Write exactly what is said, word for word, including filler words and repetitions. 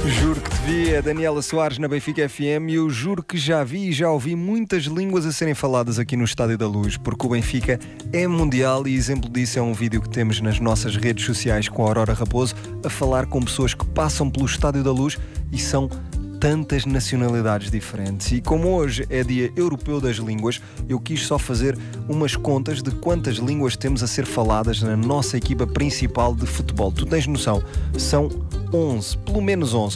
Juro que te vi, é Daniela Soares na Benfica F M e eu juro que já vi e já ouvi muitas línguas a serem faladas aqui no Estádio da Luz, porque o Benfica é mundial e exemplo disso é um vídeo que temos nas nossas redes sociais com a Aurora Raposo a falar com pessoas que passam pelo Estádio da Luz e são tantas nacionalidades diferentes. E como hoje é Dia Europeu das Línguas, eu quis só fazer umas contas de quantas línguas temos a ser faladas na nossa equipa principal de futebol. Tu tens noção? São onze, pelo menos onze.